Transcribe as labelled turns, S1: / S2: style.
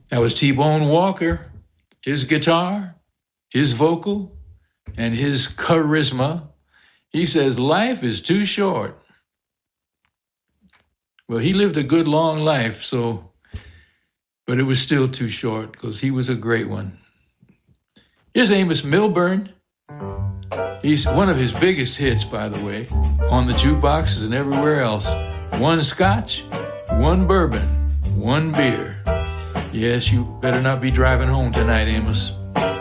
S1: That was T-Bone Walker, his guitar, his vocal, and his charisma. He says, life is too short. Well, he lived a good, long life, but it was still too short because he was a great one. Here's Amos Milburn. He's one of his biggest hits, by the way, on the jukeboxes and everywhere else. One scotch, one bourbon, one beer. Yes, you better not be driving home tonight, Amos.